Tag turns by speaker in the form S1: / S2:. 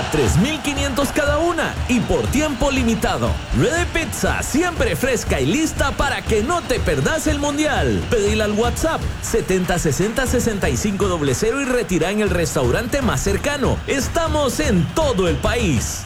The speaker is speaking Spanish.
S1: a 3,500 cada una y por tiempo limitado. Ready Pizza, siempre fresca y lista para que no te perdas el mundial. Pedila al WhatsApp 7060-6500 y retira en el restaurante más cercano. Estamos en todo el país.